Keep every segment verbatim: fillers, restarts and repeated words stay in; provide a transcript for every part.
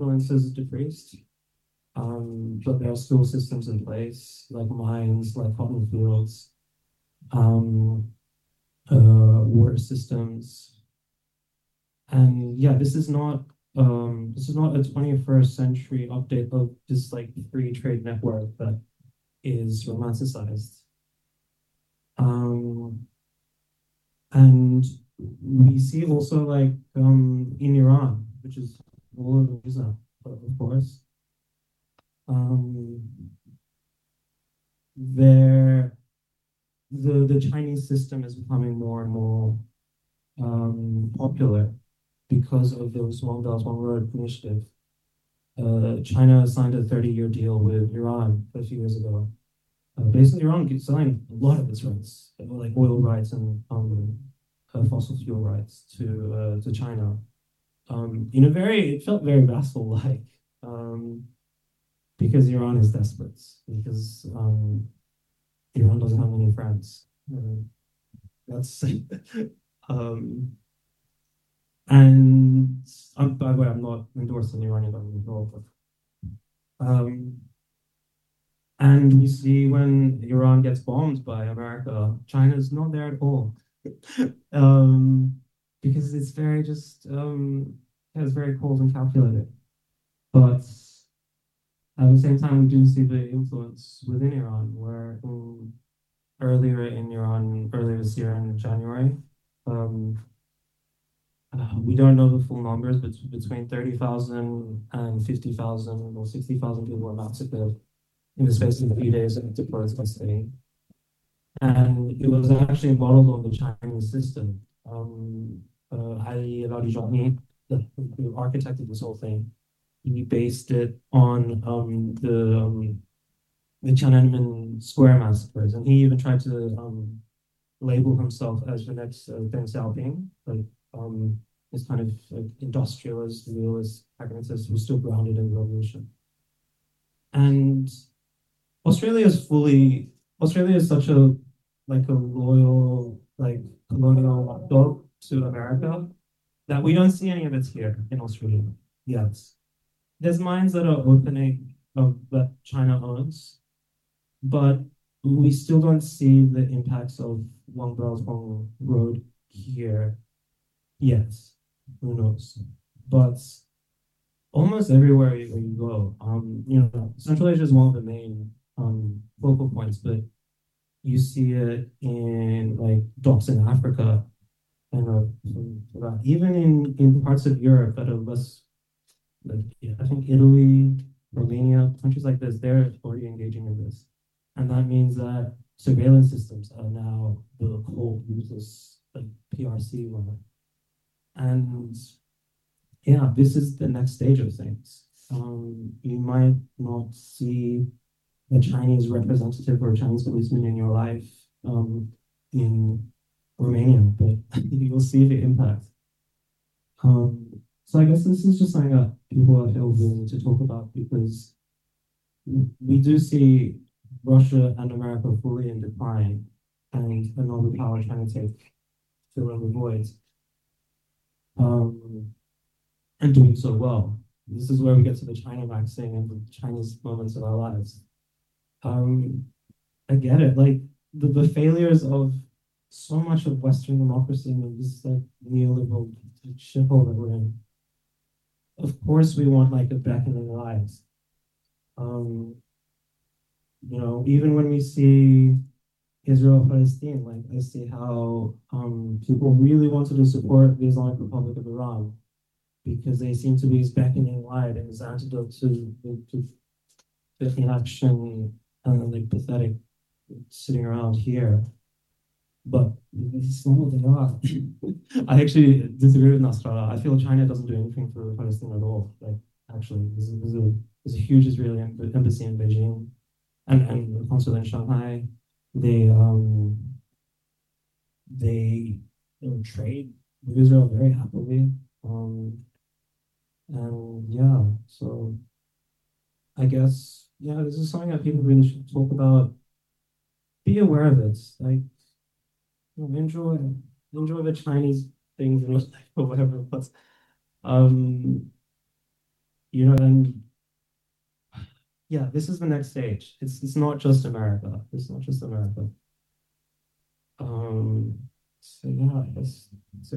influence has decreased, um, but there are still systems in place, like mines, like cotton fields, um, uh, water systems. And yeah, this is not um, this is not a twenty-first century update of this like free trade network that is romanticized. Um, and we see also like um, in Iran, which is all over Visa, of course, um, there the the Chinese system is becoming more and more um, popular because of those One Belt One Road initiative. Uh, China signed a thirty-year deal with Iran a few years ago. Uh, basically, Iran keeps selling a lot of its rights, like oil rights and um, uh, fossil fuel rights, to uh, to China. Um, in a very, it felt very vassal-like, um, because Iran is desperate, because um, Iran doesn't have many friends. Uh, that's um, and um, by the way, I'm not endorsing Iranian government at all, but um, and we see when Iran gets bombed by America, China's not there at all. um, because it's very just um, yeah, it's very cold and calculated. But at the same time, we do see the influence within Iran, where um, earlier in Iran, earlier this year in January, um, uh, we don't know the full numbers, but between thirty thousand and fifty thousand or sixty thousand people were massacred in the space of a few days at the protesting. And it was actually modeled on the Chinese system. Um, uh, Ali Larijani, the, who architected this whole thing, he based it on um, the um, the Tiananmen Square massacres, and he even tried to um, label himself as the next uh, Deng Xiaoping, like um, this kind of like, industrialist, realist pragmatist who's still grounded in the revolution. And Australia is fully Australia is such a like a loyal like colonial dog to America that we don't see any of it here in Australia yet. There's mines that are opening of that China owns, but we still don't see the impacts of One Belt One Road here yet. Who knows? But almost everywhere you, you go, um, you know, Central Asia is one of the main um, focal points, but you see it in like docks in Africa and uh, even in, in parts of Europe that are less, like, yeah, I think Italy, Romania, countries like this, they're already engaging in this. And that means that surveillance systems are now the whole useless like P R C one. And yeah, this is the next stage of things. Um, you might not see a Chinese representative or a Chinese policeman in your life um, in Romania, but you'll see the impact. Um, so I guess this is just something that people are feel willing to talk about because we do see Russia and America fully in decline and another power trying to take fill in the void, um, and doing so well. This is where we get to the China vaccine and the Chinese moments of our lives. Um, I get it. Like the, the failures of so much of Western democracy and this like neoliberal shithole that we're in. Of course, we want like a back in their lives. Um, you know, even when we see Israel Palestine, like I see how um, people really wanted to support the Islamic Republic of Iran because they seem to be beckoning light and as antidote to, to, to inaction and like pathetic sitting around here. But it's not what they are. I actually disagree with Nasrallah. I feel China doesn't do anything for Palestine at all. Like, actually, there's a, there's a, there's a huge Israeli embassy in Beijing and, and the consulate in Shanghai. They um they you know, trade with Israel very happily. Um, and yeah, so I guess yeah, this is something that people really should talk about. Be aware of it. Like you know, enjoy enjoy the Chinese things in life or whatever. But um, you know, and yeah, this is the next stage. It's it's not just America. It's not just America. Um, so yeah, that's so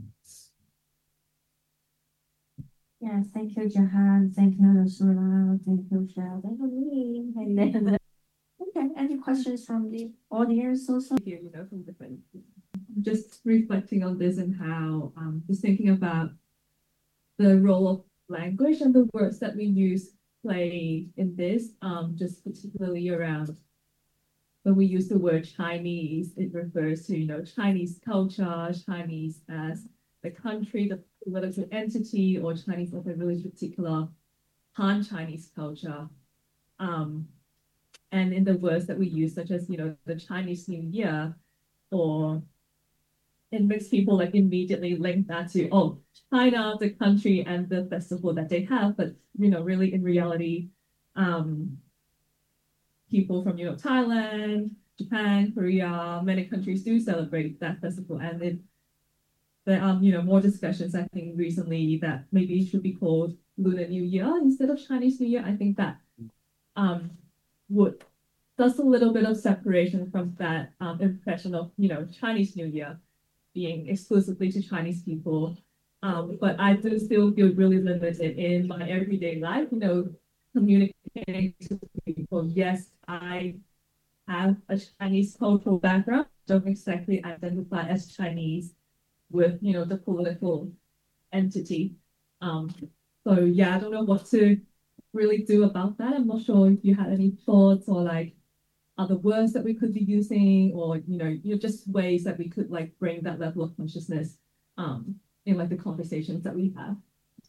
Yes, thank you, Jahan. Thank you, Rasula. Thank you, Shell. Thank you, me. And then, okay, any questions from the audience also? Here, you know, from different, just reflecting on this and how, um, just thinking about the role of language and the words that we use play in this, um, just particularly around when we use the word Chinese, it refers to, you know, Chinese culture, Chinese as the country, the political entity, or Chinese as a really particular Han-Chinese culture. Um, and in the words that we use, such as, you know, the Chinese New Year, or it makes people like immediately link that to, oh, China, the country, and the festival that they have. But, you know, really in reality, um, people from, you know, Thailand, Japan, Korea, many countries do celebrate that festival. And it, there are, you know, more discussions, I think, recently that maybe it should be called Lunar New Year instead of Chinese New Year. I think that um, would does a little bit of separation from that um, impression of, you know, Chinese New Year being exclusively to Chinese people. Um, but I do still feel really limited in my everyday life, you know, communicating to people. Yes, I have a Chinese cultural background, don't exactly identify as Chinese with, you know, the political entity. Um, so yeah, I don't know what to really do about that. I'm not sure if you had any thoughts or like other words that we could be using, or you know, you know, just ways that we could like bring that level of consciousness um in like the conversations that we have.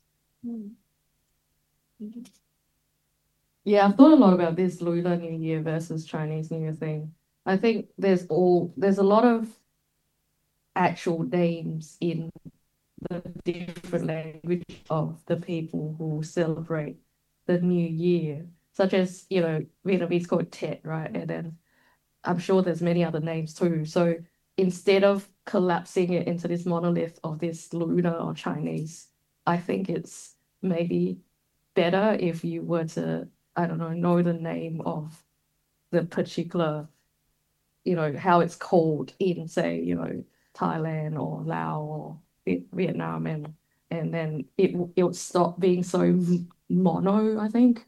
Yeah, I've thought a lot about this Lunar New Year versus Chinese New Year thing. I think there's all there's a lot of actual names in the different language of the people who celebrate the new year, such as, you know, Vietnamese called Tet, right? And then I'm sure there's many other names too. So instead of collapsing it into this monolith of this lunar or Chinese, I think it's maybe better if you were to, I don't know, know the name of the particular, you know, how it's called in, say, you know, Thailand or Laos or Vietnam, and and then it it would stop being so mono, I think.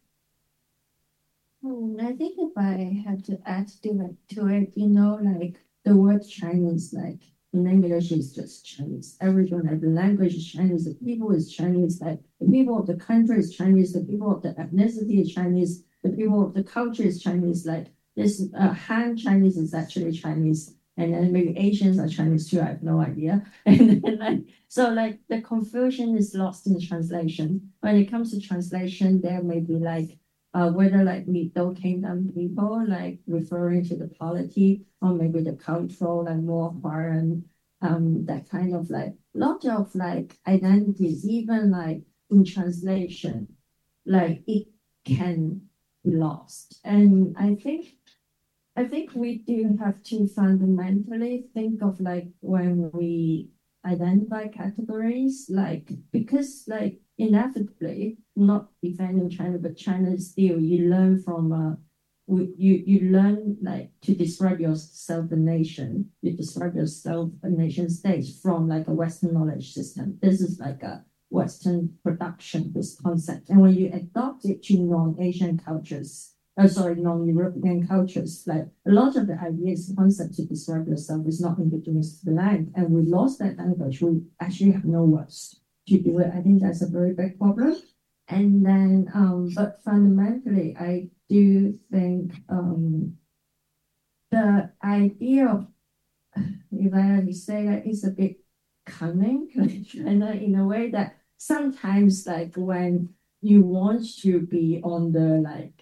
Hmm, I think if I had to add to it, to it, you know, like the word Chinese, like in English is just Chinese. Everyone, like the language is Chinese, the people is Chinese, like the people of the country is Chinese, the people of the ethnicity is Chinese, the people of the culture is Chinese. Like this uh, Han Chinese is actually Chinese. And then maybe Asians are Chinese too, I have no idea. And then like so like the confusion is lost in translation. When it comes to translation, there may be like uh, whether like Middle Kingdom people, like referring to the polity, or maybe the cultural, like more foreign, um, that kind of like lot of like identities, even like in translation, like it can be lost. And I think I think we do have to fundamentally think of like when we identify categories, like because like inevitably, not defending China, but China still you learn from uh you you learn like to describe yourself a nation, you describe yourself a nation state from like a Western knowledge system. This is like a Western production, this concept. And when you adopt it to non-Asian cultures, oh, sorry, non-European cultures, like a lot of the ideas, concept to describe yourself is not indigenous to the land. And we lost that language. We actually have no words to do it. I think that's a very big problem. And then, um, but fundamentally, I do think um, the idea of, if I had to say that, is a bit cunning, like China, in a way that sometimes, like when you want to be on the like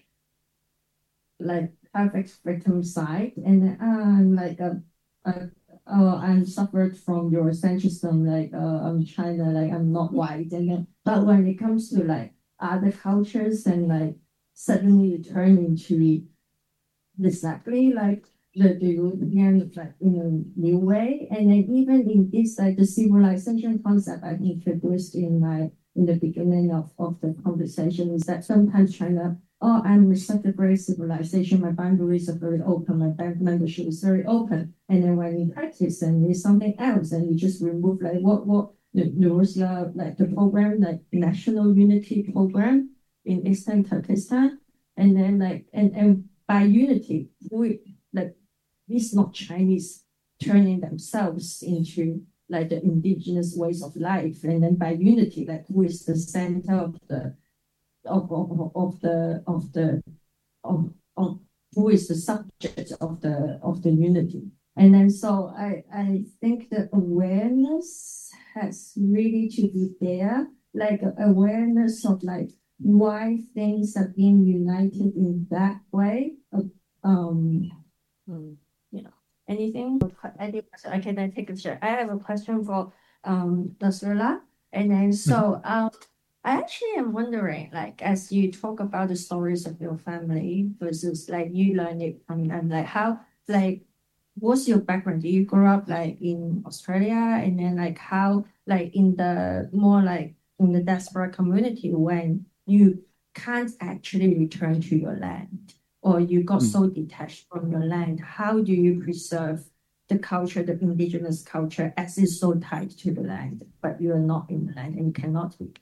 like perfect victim side, and then uh, I'm like a, a oh, I'm suffered from your centrism, like uh, I'm China, like I'm not white, and then but when it comes to like other cultures, and like suddenly you turn into exactly like the, the European like in a new way, and then even in this like the civilization concept I introduced in my in the beginning of, of the conversation is that sometimes China, oh, I'm such a great civilization, my boundaries are very open, my bank membership is very open. And then when you practice and it's something else, and you just remove like what what the Russia, like the program, like National Unity Program in Eastern Turkestan. And then like and, and by unity, we like it's not Chinese turning themselves into like the indigenous ways of life, and then by unity, like who is the center of the of, of, of the of the of, of who is the subject of the of the unity. And then so I I think the awareness has really to be there, like awareness of like why things are being united in that way. Um, Mm. you know, anything? Any question? I can then take a share. I have a question for um Nasrullah. And then so um I actually am wondering, like as you talk about the stories of your family versus like you learn it from them, like how like what's your background? Do you grow up like in Australia, and then like how like in the more like in the diaspora community when you can't actually return to your land, or you got Mm. so detached from your land, how do you preserve the culture, the indigenous culture, as it's so tied to the land, but you are not in the land and you cannot be?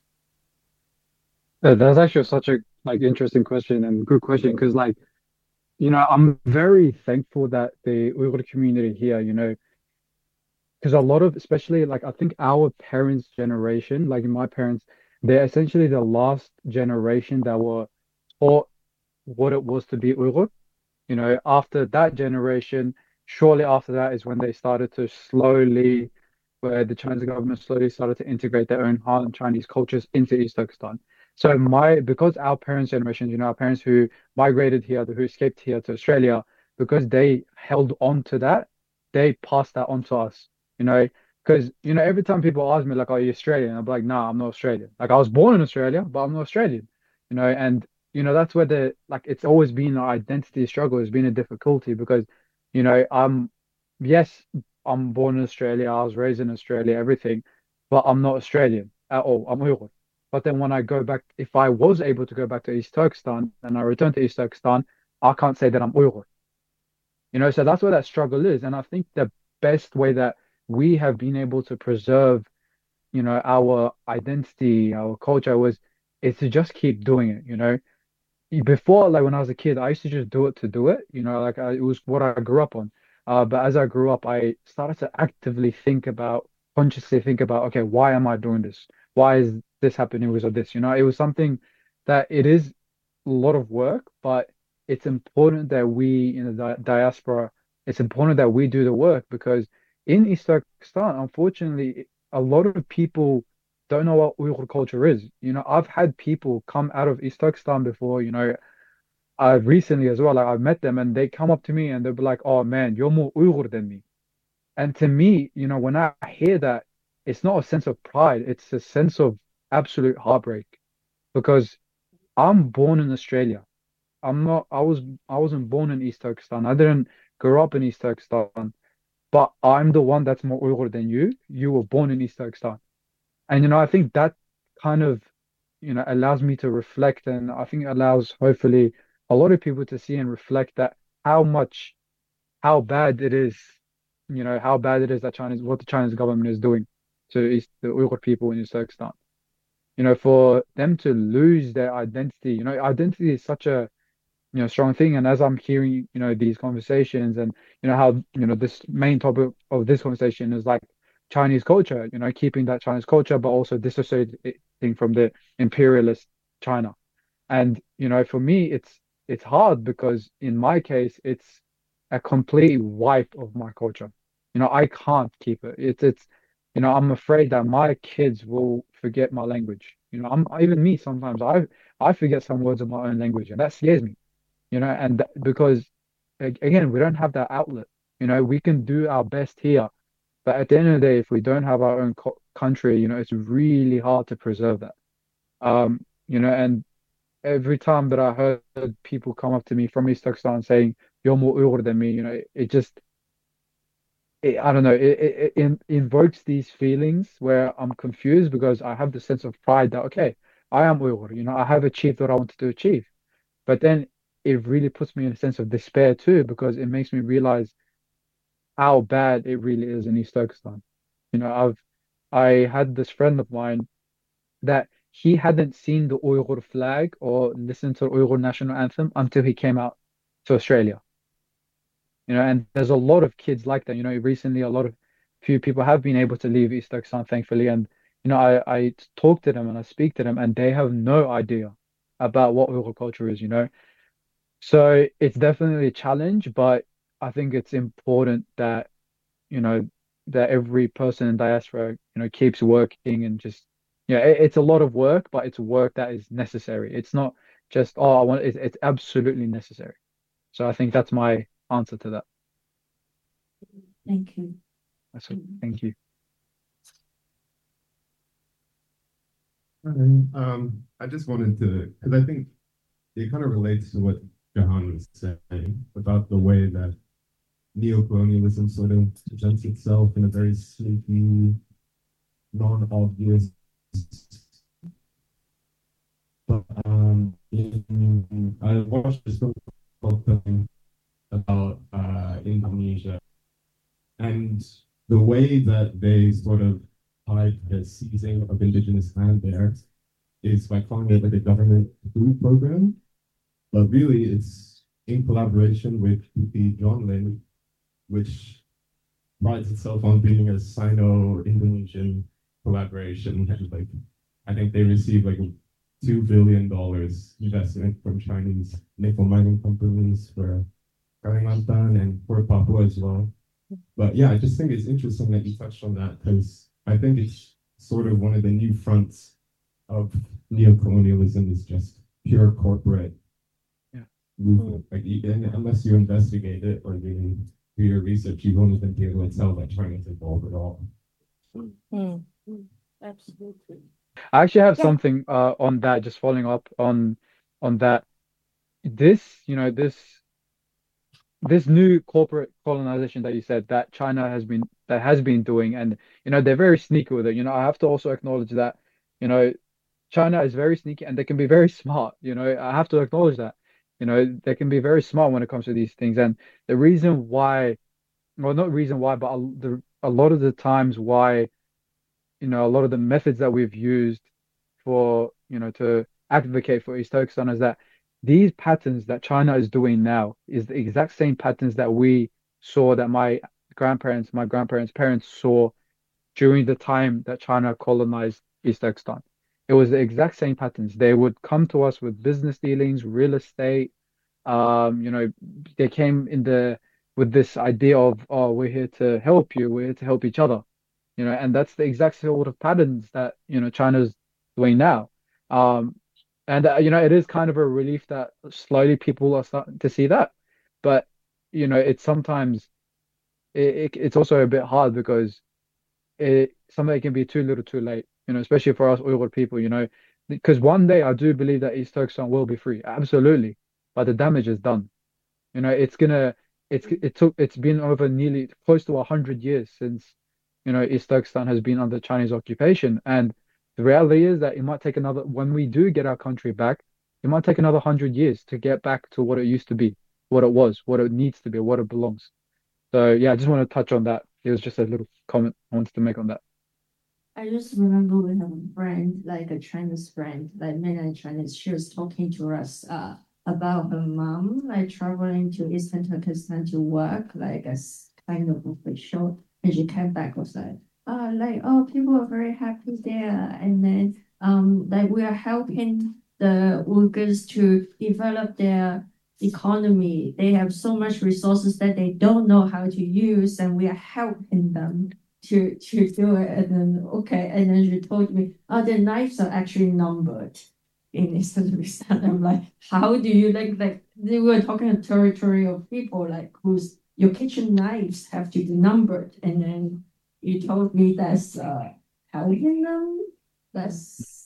Uh, That's actually such a like interesting question and good question because like you know I'm very thankful that the Uyghur community here, you know, because a lot of especially like I think our parents' generation, like my parents, they're essentially the last generation that were taught what it was to be Uyghur. You know, after that generation, shortly after that is when they started to slowly, where the Chinese government slowly started to integrate their own Han Chinese cultures into East Turkestan. So my, because our parents' generation, you know, our parents who migrated here, who escaped here to Australia, because they held on to that, they passed that on to us, you know, because, you know, every time people ask me like, are you Australian? I'm like, nah, I'm not Australian. Like I was born in Australia, but I'm not Australian, you know, and you know, that's where the like it's always been an identity struggle, has been a difficulty because, you know, I'm yes, I'm born in Australia, I was raised in Australia, everything, but I'm not Australian at all. I'm Uyghur. But then when I go back, if I was able to go back to East Turkestan and I return to East Turkestan, I can't say that I'm Uyghur. You know, so that's where that struggle is. And I think the best way that we have been able to preserve, you know, our identity, our culture was is to just keep doing it, you know before, like when I was a kid, I used to just do it to do it, you know, like I, it was what I grew up on. Uh, but as I grew up, I started to actively think about, consciously think about, okay, why am I doing this? Why is this happening because of this? You know, it was something that it is a lot of work, but it's important that we in the di diaspora, it's important that we do the work because in East Turkestan, unfortunately, a lot of people don't know what Uyghur culture is. You know, I've had people come out of East Turkestan before, you know, I've recently as well, like I've met them and they come up to me and they'll be like, oh man, you're more Uyghur than me. And to me, you know, when I hear that, it's not a sense of pride, it's a sense of absolute heartbreak because I'm born in Australia. I'm not, I was, I wasn't born in East Turkestan. I didn't grow up in East Turkestan, but I'm the one that's more Uyghur than you. You were born in East Turkestan. And you know, I think that kind of, you know, allows me to reflect, and I think it allows hopefully a lot of people to see and reflect that how much, how bad it is, you know, how bad it is that China's what the Chinese government is doing to East, the Uyghur people in Uzbekistan. You know, for them to lose their identity, you know, identity is such a you know strong thing. And as I'm hearing, you know, these conversations and you know how you know this main topic of this conversation is like Chinese culture, you know, keeping that Chinese culture, but also dissociating from the imperialist China. And you know, for me, it's it's hard because in my case, it's a complete wipe of my culture. You know, I can't keep it. It's it's you know, I'm afraid that my kids will forget my language. You know, I'm even me sometimes I I forget some words of my own language, and that scares me. You know, and th- because a- again, we don't have that outlet. You know, we can do our best here, but at the end of the day, if we don't have our own co country, you know, it's really hard to preserve that. Um, you know, and every time that I heard people come up to me from East Turkestan saying, "You're more Uyghur than me," you know, it, it just it, I don't know, it, it, it in- invokes these feelings where I'm confused because I have the sense of pride that, okay, I am Uyghur, you know, I have achieved what I wanted to achieve. But then it really puts me in a sense of despair too, because it makes me realize how bad it really is in East Turkestan. You know, I've I had this friend of mine that he hadn't seen the Uyghur flag or listened to the Uyghur national anthem until he came out to Australia. You know, and there's a lot of kids like that. You know, recently a lot of few people have been able to leave East Turkestan, thankfully. And you know, I I talk to them and I speak to them, and they have no idea about what Uyghur culture is. You know, so it's definitely a challenge, but I think it's important that you know that every person in diaspora you know keeps working and just yeah, it, it's a lot of work, but it's work that is necessary. It's not just oh I want it's, it's absolutely necessary. So I think that's my answer to that. Thank you. That's it. Thank you. Alright, Um, I just wanted to, because I think it kind of relates to what Jahan was saying about the way that neocolonialism sort of presents itself in a very sneaky, non-obvious. But um, in, I watched this film called Film about uh, Indonesia and the way that they sort of hide the seizing of indigenous land there is by calling it like a government food program, but really it's in collaboration with the John Lynn, which prides itself on being a Sino-Indonesian collaboration. And like, I think they received like two billion dollars investment from Chinese nickel mining companies for Kalimantan and for Papua as well. But yeah, I just think it's interesting that you touched on that because I think it's sort of one of the new fronts of neocolonialism is just pure corporate Yeah. movement. Like, you, and unless you investigate it or you do your research, you won't even be able to tell that China's involved at all. Mm. Absolutely. I actually have Yeah. something uh on that, just following up on on that. This, you know, this this new corporate colonization that you said that China has been that has been doing, and you know, they're very sneaky with it. You know, I have to also acknowledge that, you know, China is very sneaky and they can be very smart. You know, I have to acknowledge that. You know, they can be very smart when it comes to these things. And the reason why, well, not reason why, but a, the, a lot of the times why, you know, a lot of the methods that we've used for, you know, to advocate for East Turkestan is that these patterns that China is doing now is the exact same patterns that we saw that my grandparents, my grandparents' parents saw during the time that China colonized East Turkestan. It was the exact same patterns. They would come to us with business dealings, real estate. Um, you know, they came in the with this idea of, oh, we're here to help you, we're here to help each other. You know, and that's the exact sort of patterns that, you know, China's doing now. Um, and uh, you know, it is kind of a relief that slowly people are starting to see that. But, you know, it's sometimes it, it it's also a bit hard because it something can be too little too late, you know, especially for us Uyghur people, you know, because one day I do believe that East Turkestan will be free, absolutely, but the damage is done. You know, it's gonna, it's it took, it's been over nearly close to a hundred years since, you know, East Turkestan has been under Chinese occupation, and the reality is that it might take another, when we do get our country back, it might take another hundred years to get back to what it used to be, what it was, what it needs to be, what it belongs. So yeah, I just want to touch on that. It was just a little comment I wanted to make on that. I just remember we have a friend, like a Chinese friend, like mainland Chinese. She was talking to us uh, about her mom, like traveling to Eastern Turkestan to work, like as kind of official. And she came back was like, oh, like, oh, people are very happy there. And then um, like we are helping the Uyghurs to develop their economy. They have so much resources that they don't know how to use, and we are helping them to to do it. And then okay, and then she told me, oh, the knives are actually numbered in Eastern Turkestan. I'm like, how do you like like they were talking a territory of people like whose your kitchen knives have to be numbered, and then you told me that's uh helping them. That's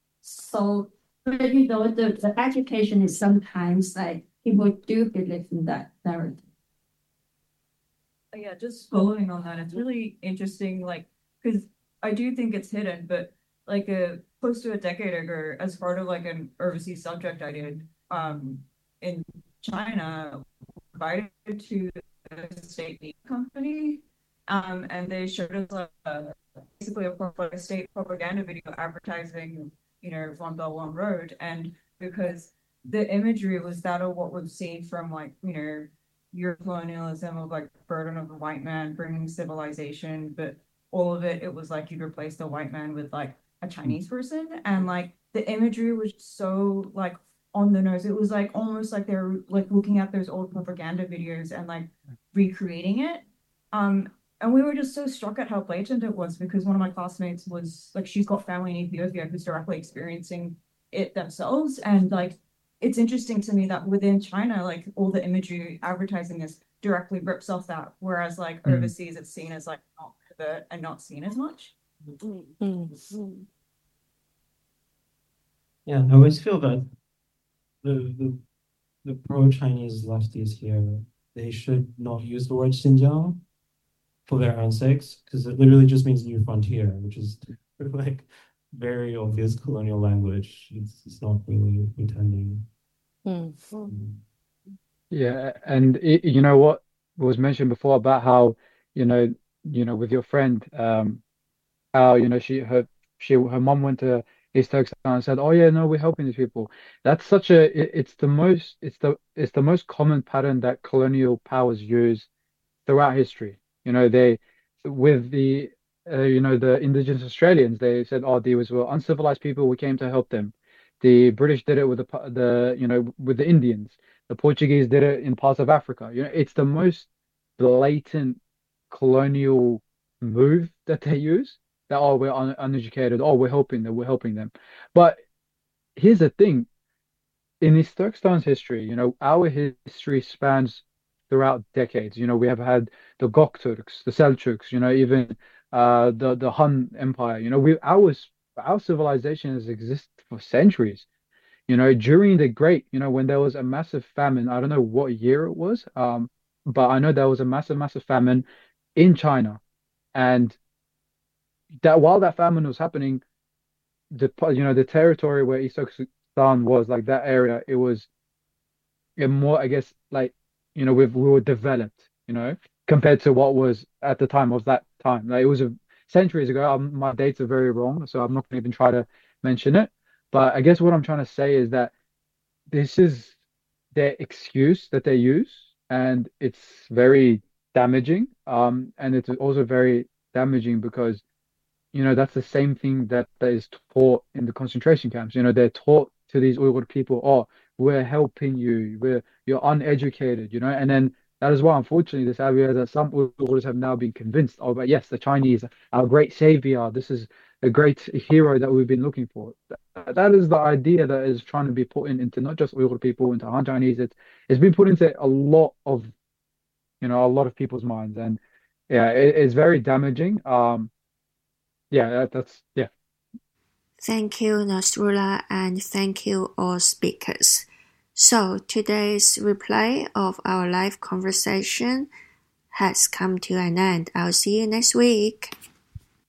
so. But you know, the, the education is sometimes like people do believe in that narrative. Yeah, just following on that, it's really interesting, like, because I do think it's hidden, but like a close to a decade ago, as part of like an overseas subject I did, um, in China, invited to a state media company, um, and they showed us a, basically a, like a state propaganda video advertising, you know, One Belt One Road, and because the imagery was that of what we've seen from like, you know, Euro colonialism of like burden of the white man bringing civilization, but all of it, it was like you'd replace the white man with like a Chinese person, and like the imagery was so like on the nose. It was like almost like they're like looking at those old propaganda videos and like recreating it. Um, and we were just so struck at how blatant it was because one of my classmates was like, she's got family in Ethiopia who's directly experiencing it themselves, and like it's interesting to me that within China, like all the imagery advertising is directly rips off that, whereas like Mm. overseas it's seen as like not covert and not seen as much. Mm. Yeah, I always feel that the the, the pro-Chinese lefties here, they should not use the word Xinjiang for their own sakes, because it literally just means new frontier, which is like very obvious colonial language. It's, it's not really intending. Mm. Yeah, and it, you know what was mentioned before about how, you know, you know, with your friend, um, how, you know, she her she her mom went to East Turkestan and said, "Oh yeah, no, we're helping these people." That's such a it, it's the most it's the it's the most common pattern that colonial powers use throughout history. You know, they with the uh, you know the indigenous Australians, they said, "Oh, these were uncivilized people. We came to help them." The British did it with the pa- the you know with the Indians. The Portuguese did it in parts of Africa. You know, it's the most blatant colonial move that they use. That oh, we're un uneducated. Oh, we're helping them. We're helping them. But here's the thing: in East Turkestan's history, you know, our history spans throughout decades. You know, we have had the Gokturks, the Seljuks, you know, even uh the the Han Empire. You know, we our our civilization has existed for centuries. You know, during the Great, you know, when there was a massive famine, I don't know what year it was, um, but I know there was a massive, massive famine in China, and that while that famine was happening, the you know the territory where East Turkestan was, like that area, it was yeah, more, I guess, like, you know, we've, we were developed, you know, compared to what was at the time of that time. Like it was a centuries ago. Um, my dates are very wrong, so I'm not going to even try to mention it. But I guess what I'm trying to say is that this is their excuse that they use, and it's very damaging. Um, and it's also very damaging because, you know, that's the same thing that, that is taught in the concentration camps. You know, they're taught to these Uyghur people, oh, we're helping you, we're you're uneducated, you know, and then that is why, unfortunately, this area that some Uyghurs have now been convinced, oh, but yes, the Chinese, our great savior, this is a great hero that we've been looking for. That, that is the idea that is trying to be put in, into not just Uyghur people, into Han Chinese. It's it's been put into a lot of, you know, a lot of people's minds, and yeah, it, it's very damaging. Um, yeah, that, that's yeah. Thank you, Nasrullah, and thank you all speakers. So today's replay of our live conversation has come to an end. I'll see you next week.